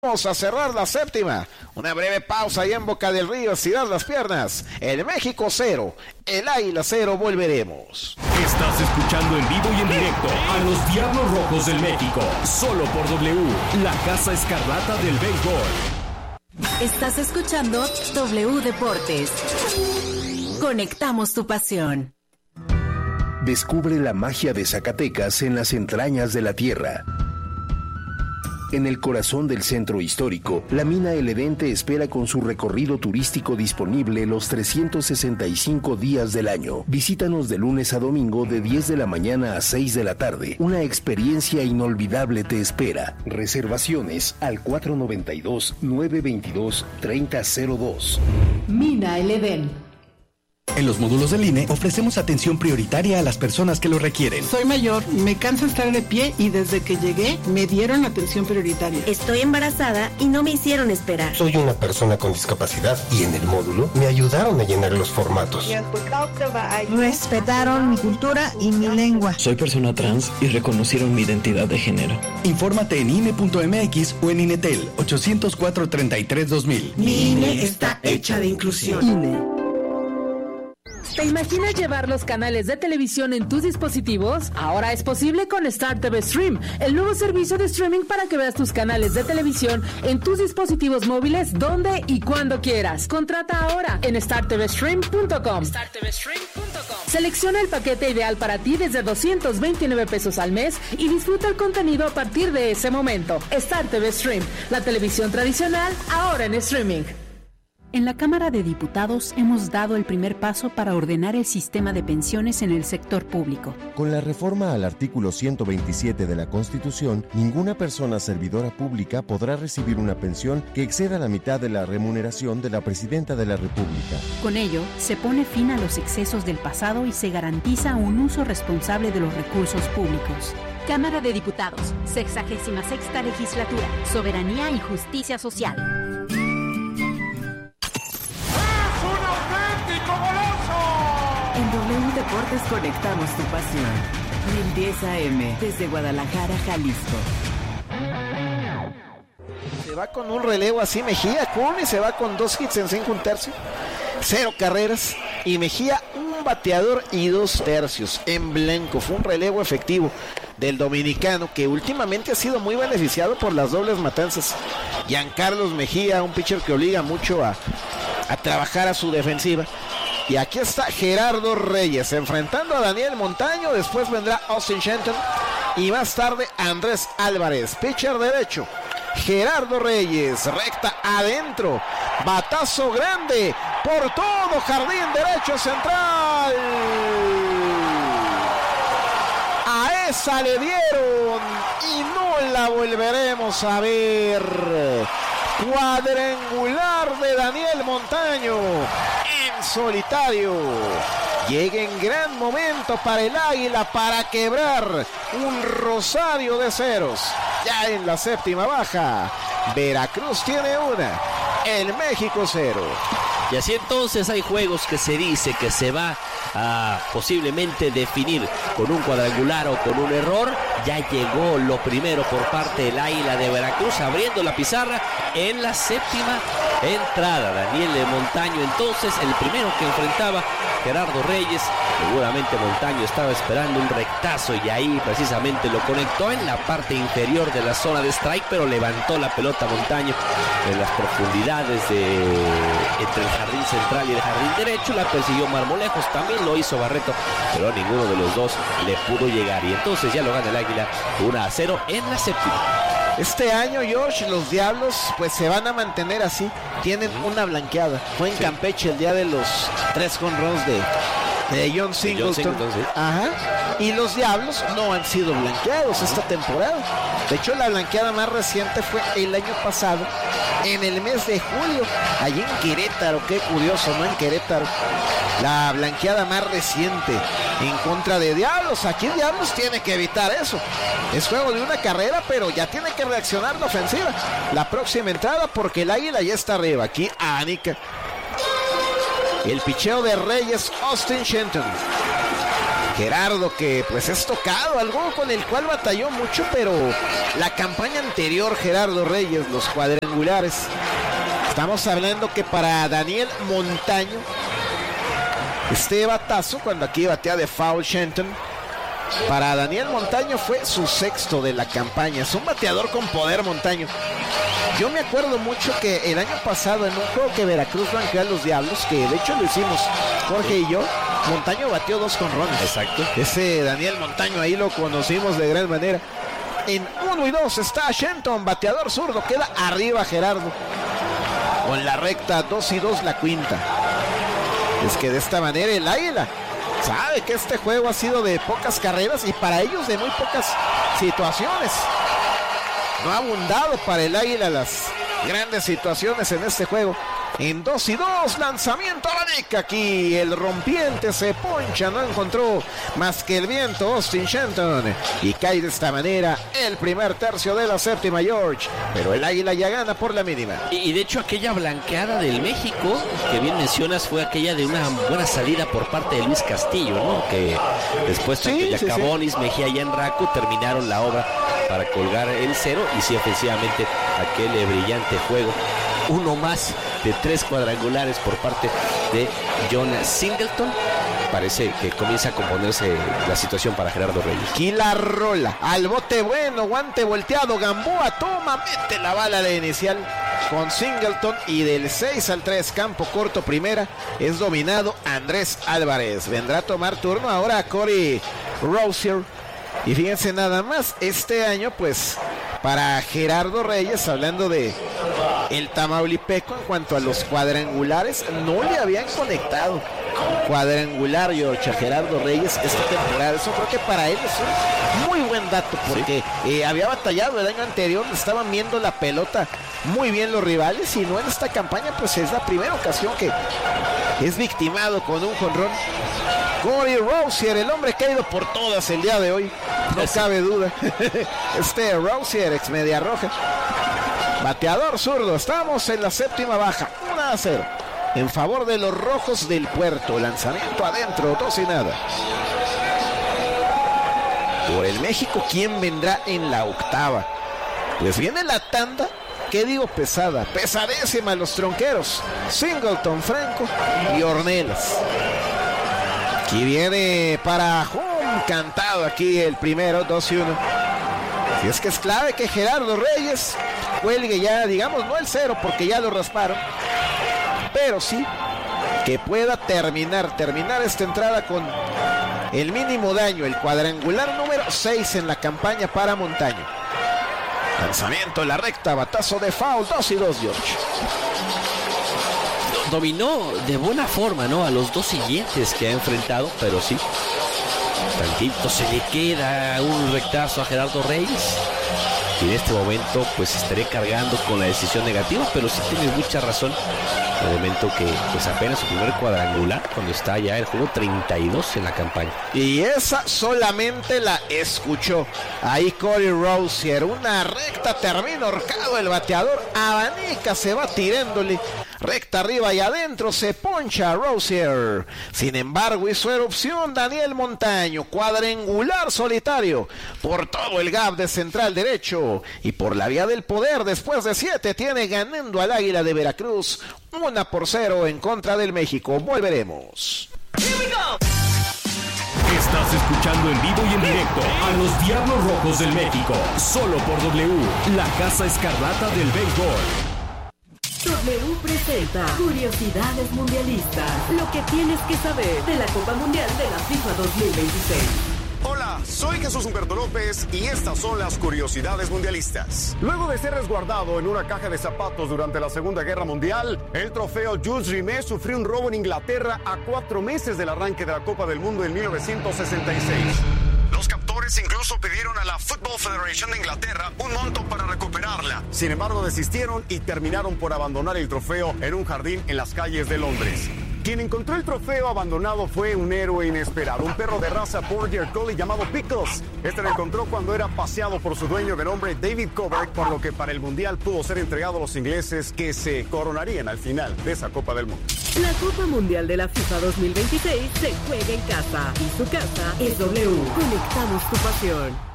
Vamos a cerrar la séptima. Una breve pausa ahí en Boca del Río. Estirar las piernas. El México 0, el Águila 0. Volveremos. Estás escuchando en vivo y en directo a los Diablos Rojos del México. Solo por W, la Casa Escarlata del béisbol. Estás escuchando W Deportes. Conectamos tu pasión. Descubre la magia de Zacatecas en las entrañas de la tierra. En el corazón del centro histórico, la mina El Edén te espera con su recorrido turístico disponible los 365 días del año. Visítanos de lunes a domingo de 10 de la mañana a 6 de la tarde. Una experiencia inolvidable te espera. Reservaciones al 492-922-3002. Mina El Edén. En los módulos del INE ofrecemos atención prioritaria a las personas que lo requieren. Soy mayor, me cansa estar de pie y desde que llegué me dieron atención prioritaria. Estoy embarazada y no me hicieron esperar. Soy una persona con discapacidad y en el módulo me ayudaron a llenar los formatos. Respetaron mi cultura y mi lengua. Soy persona trans y reconocieron mi identidad de género. Infórmate en INE.mx o en INETEL 804-33-2000. Mi INE está hecha de inclusión. INE. ¿Te imaginas llevar los canales de televisión en tus dispositivos? Ahora es posible con Star TV Stream, el nuevo servicio de streaming para que veas tus canales de televisión en tus dispositivos móviles donde y cuando quieras. Contrata ahora en startvstream.com. Selecciona el paquete ideal para ti desde 229 pesos al mes y disfruta el contenido a partir de ese momento. Star TV Stream, la televisión tradicional ahora en streaming. En la Cámara de Diputados hemos dado el primer paso para ordenar el sistema de pensiones en el sector público. Con la reforma al artículo 127 de la Constitución, ninguna persona servidora pública podrá recibir una pensión que exceda la mitad de la remuneración de la Presidenta de la República. Con ello, se pone fin a los excesos del pasado y se garantiza un uso responsable de los recursos públicos. Cámara de Diputados, 66ª Legislatura, Soberanía y Justicia Social. En W Deportes conectamos tu pasión. 1010 AM, desde Guadalajara, Jalisco. Se va con un relevo así Mejía, Curry se va con 2 hits en 5 1/3, 0 carreras, y Mejía un bateador y 2 tercios en blanco. Fue un relevo efectivo del dominicano que últimamente ha sido muy beneficiado por las dobles matanzas. Giancarlos Mejía, un pitcher que obliga mucho a trabajar a su defensiva. Y aquí está Gerardo Reyes enfrentando a Daniel Montaño. Después vendrá Austin Shenton y más tarde Andrés Álvarez, pitcher derecho. Gerardo Reyes, recta adentro, batazo grande por todo jardín derecho central. A esa le dieron y no la volveremos a ver. Cuadrangular de Daniel Montaño en solitario. Llega en gran momento para el Águila para quebrar un rosario de ceros. Ya en la séptima baja, Veracruz tiene una, el México 0. Y así entonces hay juegos que se dice que se va a posiblemente definir con un cuadrangular o con un error. Ya llegó lo primero por parte del Águila de Veracruz, abriendo la pizarra en la séptima entrada. Daniel Montaño entonces, el primero que enfrentaba Gerardo Reyes. Seguramente Montaño estaba esperando un rectazo y ahí precisamente lo conectó en la parte inferior de la zona de strike, pero levantó la pelota Montaño en las profundidades entre el jardín central y el jardín derecho. La persiguió Marmolejos, también lo hizo Barreto, pero ninguno de los dos le pudo llegar. Y entonces ya lo gana el Águila 1-0 en la séptima. Este año, Josh, los Diablos pues se van a mantener así. Tienen una blanqueada. Fue en Campeche el día de los 3 jonrones de John Singleton. Ajá. Y los Diablos no han sido blanqueados esta temporada. De hecho, la blanqueada más reciente fue el año pasado, en el mes de julio, allí en Querétaro. Qué curioso, ¿no? En Querétaro. La blanqueada más reciente en contra de Diablos. Aquí Diablos tiene que evitar eso. Es juego de una carrera, pero ya tiene que reaccionar la ofensiva. La próxima entrada, porque el Águila ya está arriba. Aquí Anica. El picheo de Reyes, Austin Shenton. Gerardo, que pues es tocado, algo con el cual batalló mucho, pero la campaña anterior, Gerardo Reyes, los cuadrangulares, estamos hablando que para Daniel Montaño, este batazo, cuando aquí batea de foul Shenton, para Daniel Montaño fue su sexto de la campaña. Es un bateador con poder, Montaño. Yo me acuerdo mucho que el año pasado en un juego que Veracruz banqueó a los Diablos, que de hecho lo hicimos Jorge y yo, Montaño batió 2 jonrones. Exacto. Ese Daniel Montaño ahí lo conocimos de gran manera. En 1 y 2 está Shenton, bateador zurdo, queda arriba Gerardo. Con la recta 2 y 2 la quinta. Es que de esta manera el Águila sabe que este juego ha sido de pocas carreras y para ellos de muy pocas situaciones. No ha abundado para el Águila las grandes situaciones en este juego. En 2 y 2, lanzamiento a la nica. Aquí el rompiente se poncha, no encontró más que el viento Austin Shenton. Y cae de esta manera el primer tercio de la séptima, George. Pero el Águila ya gana por la mínima. Y de hecho aquella blanqueada del México, que bien mencionas, fue aquella de una buena salida por parte de Luis Castillo, ¿no? Que después Cabonis, Mejía y Enraco terminaron la obra para colgar el 0. Y sí, ofensivamente, aquel brillante juego. Uno más de 3 cuadrangulares por parte de John Singleton. Parece que comienza a componerse la situación para Gerardo Reyes. Aquí la rola, al bote bueno, guante volteado, Gamboa toma, mete la bala de inicial con Singleton y del 6 al 3, campo corto primera, es dominado Andrés Álvarez. Vendrá a tomar turno ahora Corey Rosier. Y fíjense nada más, este año pues para Gerardo Reyes, hablando de el tamaulipeco en cuanto a los cuadrangulares, no le habían conectado cuadrangular, George, a Gerardo Reyes esta temporada. Eso creo que para él es un muy buen dato, porque había batallado el año anterior, estaban viendo la pelota muy bien los rivales, y no en esta campaña, pues es la primera ocasión que es victimado con un jonrón. Corey Rosier, el hombre que ha ido por todas el día de hoy, no cabe duda. Rosier, ex media roja, bateador zurdo. Estamos en la séptima baja, 1-0 en favor de los Rojos del Puerto. Lanzamiento adentro, 2 y nada. Por el México, ¿quién vendrá en la octava? Pues viene la tanda, ¿qué digo? Pesada, pesadísima, los tronqueros Singleton, Franco y Ornelas. Aquí viene para Home, cantado aquí el primero, 2 y 1. Y es que es clave que Gerardo Reyes cuelgue ya, digamos, no el 0 porque ya lo rasparon, pero sí que pueda terminar esta entrada con el mínimo daño, el cuadrangular número 6 en la campaña para Montaño. Lanzamiento en la recta, batazo de foul, 2 y 2, George. Dominó de buena forma, ¿no? A los 2 siguientes que ha enfrentado, pero sí, tantito se le queda un rectazo a Gerardo Reyes. Y en este momento pues estaré cargando con la decisión negativa, pero sí tiene mucha razón. El momento que pues apenas su primer cuadrangular, cuando está ya el juego 32 en la campaña. Y esa solamente la escuchó ahí Corey Rosier. Una recta, termina ahorcado el bateador, abanica, se va tirándole recta arriba y adentro, se poncha Rosier. Sin embargo, hizo erupción Daniel Montaño, cuadrangular solitario por todo el gap de central derecho, y por la vía del poder, después de 7, tiene ganando al Águila de Veracruz 1-0 en contra del México. Volveremos. Estás escuchando en vivo y en directo a los Diablos Rojos del México, solo por W, la Casa Escarlata del Béisbol. W presenta Curiosidades Mundialistas, lo que tienes que saber de la Copa Mundial de la FIFA 2026. Hola, soy Jesús Humberto López y estas son las curiosidades mundialistas. Luego de ser resguardado en una caja de zapatos durante la Segunda Guerra Mundial, el trofeo Jules Rimet sufrió un robo en Inglaterra a 4 meses del arranque de la Copa del Mundo en 1966. Los captores incluso pidieron a la Football Federation de Inglaterra un monto para recuperarla. Sin embargo, desistieron y terminaron por abandonar el trofeo en un jardín en las calles de Londres. Quien encontró el trofeo abandonado fue un héroe inesperado, un perro de raza Border Collie llamado Pickles. Este lo encontró cuando era paseado por su dueño de nombre David Coburn, por lo que para el Mundial pudo ser entregado a los ingleses, que se coronarían al final de esa Copa del Mundo. La Copa Mundial de la FIFA 2026 se juega en casa y su casa es W. Conectamos tu pasión.